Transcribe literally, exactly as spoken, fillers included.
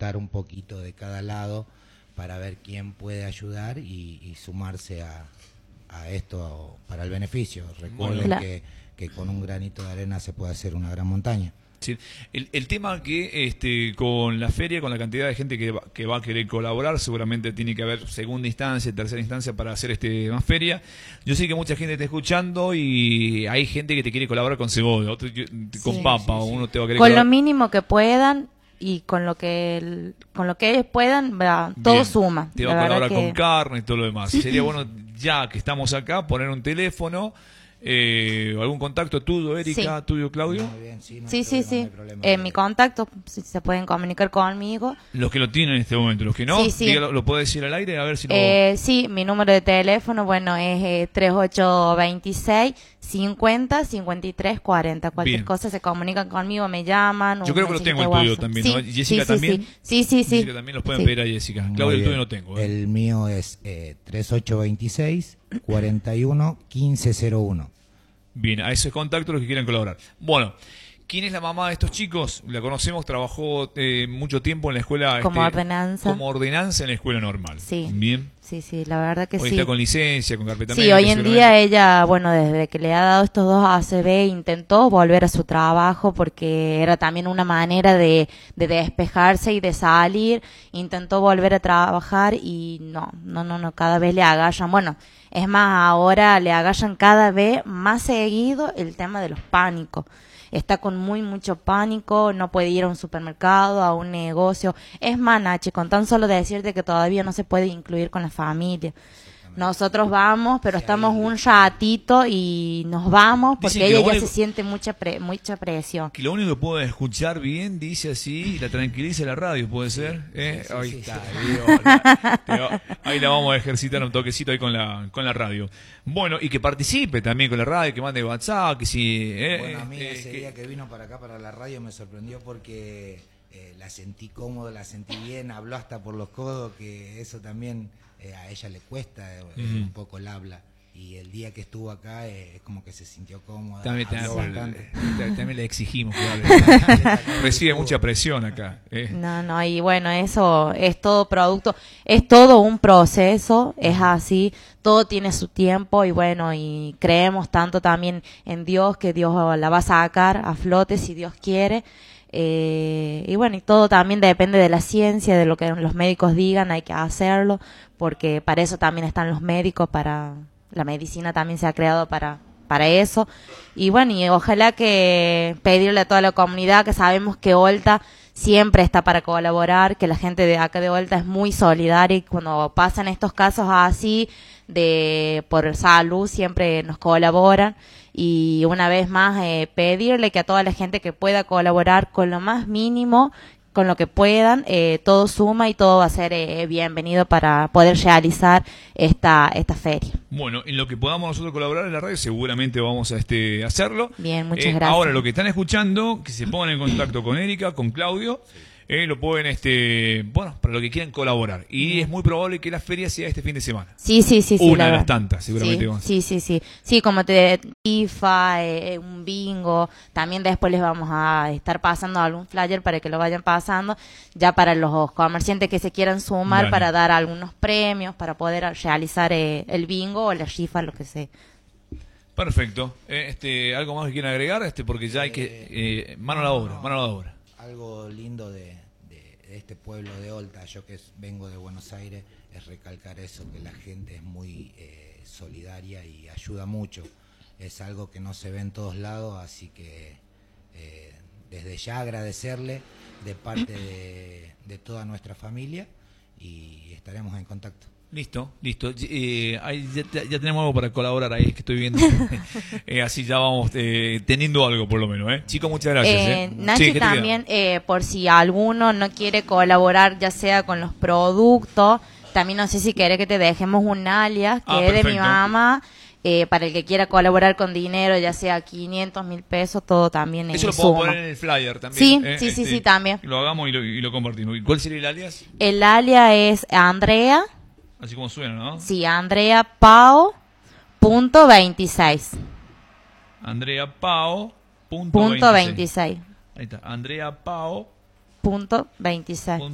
aportar un poquito de cada lado para ver quién puede ayudar y, y sumarse a, a esto para el beneficio. Recuerden Bueno. que, que con un granito de arena se puede hacer una gran montaña. Sí. El, el tema que este, con la feria, con la cantidad de gente que va, que va a querer colaborar, seguramente tiene que haber segunda instancia, tercera instancia para hacer este más feria. Yo sé que mucha gente está escuchando y hay gente que te quiere colaborar con cebolla, otro yo- con Sí. papa, Sí, sí, sí. uno te va a querer Con lo colaborar. mínimo que puedan y con lo que el- con lo que ellos puedan, va, todo Bien. suma. Te va La a verdad colaborar que con carne y todo lo demás. Sería bueno, ya que estamos acá, poner un teléfono, eh, algún contacto tuyo, Erika, Sí. tuyo, Claudio. Muy bien, sí, no Sí, hay sí, problema, sí. no hay problema. En mi contacto, si se pueden comunicar conmigo. Los que lo tienen en este momento, los que no, Sí, sí. dígalo, lo puede decir al aire, a ver si lo... Eh, sí, mi número de teléfono, bueno, es eh, tres ocho dos seis, cincuenta, cincuenta y tres, cuarenta. Cualquier Bien. cosa se comunican conmigo, me llaman. Yo un creo que lo tengo el mensajito tuyo WhatsApp. también, Sí, ¿no? sí, Jessica sí, también. Sí, sí, sí. sí. Jessica también los pueden Sí. pedir a Jessica. Muy Claudio, el bien. tuyo no tengo. ¿eh? El mío es eh, tres ocho dos seis, cuarenta y uno, quince cero uno. Bien, a ese contacto los que quieran colaborar. Bueno, ¿quién es la mamá de estos chicos? La conocemos, trabajó eh, mucho tiempo en la escuela... Como este, ordenanza. Como ordenanza en la escuela normal. Sí. Bien. Sí, sí, la verdad que Hoy sí. está con licencia, con carpeta Sí, médica, hoy en seguramente. día ella, bueno, desde que le ha dado estos dos A C V, intentó volver a su trabajo porque era también una manera de, de despejarse y de salir. Intentó volver a trabajar y no, no, no, no, cada vez le agallan. Bueno, es más, ahora le agallan cada vez más seguido el tema de los pánicos. Está con muy mucho pánico, no puede ir a un supermercado, a un negocio. Es más, Nachi, con tan solo decirte que todavía no se puede incluir con la familia. Nosotros vamos, pero estamos un ratito y nos vamos porque Dicen que ella lo ya único- se siente mucha pre- mucha presión. Que lo único que puede escuchar bien, dice así, y la tranquiliza la radio, ¿puede ser? ¿Eh? sí, ahí sí, está, sí. digo, la- te va- ahí la vamos a ejercitar un toquecito ahí con la, con la radio. Bueno, y que participe también con la radio, que mande WhatsApp, que si... eh, Bueno, a mí eh, ese que- día que vino para acá, para la radio, me sorprendió porque eh, la sentí cómoda, la sentí bien, habló hasta por los codos, que eso también eh, a ella le cuesta eh, Ujú. un poco el habla. Y el día que estuvo acá eh, es como que se sintió cómoda, También, habló también, bastante. también le exigimos que hable. Recibe mucha presión acá. eh. No, no, y bueno, eso es todo producto, es todo un proceso, es así, todo tiene su tiempo y bueno, y creemos tanto también en Dios que Dios la va a sacar a flote si Dios quiere. Eh, y bueno, y todo también depende de la ciencia, de lo que los médicos digan, hay que hacerlo, porque para eso también están los médicos, para la medicina también se ha creado para para eso. Y bueno, y ojalá que pedirle a toda la comunidad, que sabemos que Olta siempre está para colaborar, que la gente de acá de Olta es muy solidaria y cuando pasan estos casos así de por salud siempre nos colaboran. Y una vez más eh, pedirle que a toda la gente que pueda colaborar con lo más mínimo, con lo que puedan, eh, todo suma y todo va a ser eh, bienvenido para poder realizar esta esta feria. Bueno, en lo que podamos nosotros colaborar en la radio, seguramente vamos a este hacerlo. Bien, muchas Eh, gracias. Ahora, lo que están escuchando, que se pongan en contacto con Erika, con Claudio, eh, lo pueden, este bueno, para lo que quieran colaborar. Y es muy probable que la feria sea este fin de semana. Sí, sí, sí, sí. Una la de las verdad. tantas, seguramente. Sí, vamos. sí, sí, sí. Sí, como te rifa, eh, un bingo. También después les vamos a estar pasando algún flyer para que lo vayan pasando. Ya para los comerciantes que se quieran sumar Dale. para dar algunos premios, para poder realizar eh, el bingo o la rifa, lo que sea. Perfecto. Eh, este, ¿algo más que quieran agregar? Este, porque ya hay que... eh, mano a la obra, mano a la obra. Algo lindo de, de- de este pueblo de Olta, yo que es- vengo de Buenos Aires, es recalcar eso, que la gente es muy eh, solidaria y ayuda mucho. Es algo que no se ve en todos lados, así que eh, desde ya agradecerle de parte de, de toda nuestra familia y estaremos en contacto. Listo, listo. Eh, ahí ya, ya tenemos algo para colaborar ahí, que estoy viendo. Eh, así ya vamos eh, teniendo algo por lo menos. ¿eh? Chicos, muchas gracias. Eh, ¿eh? Nachi, Sí, ¿qué te queda? también, eh, por si alguno no quiere colaborar, ya sea con los productos, también no sé si quiere que te dejemos un alias, que Ah, es de mi perfecto. mamá, eh, para el que quiera colaborar con dinero, ya sea quinientos mil pesos, todo también Eso eh, lo puedo suma. poner en el flyer también. Sí, ¿eh? sí, sí, Este, sí, también. Lo hagamos y lo, y lo compartimos. ¿Y cuál sería el alias? El alias es Andrea, Así como suena, ¿no? sí, Andrea Pao punto veintiséis. Andrea Pao. Punto Punto veintiséis. veintiséis. Ahí está. Andrea Pao. Punto veintiséis.